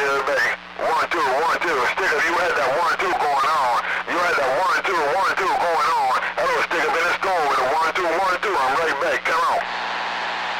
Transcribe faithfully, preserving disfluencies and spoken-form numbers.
One, two, one, two. Stick, if you had that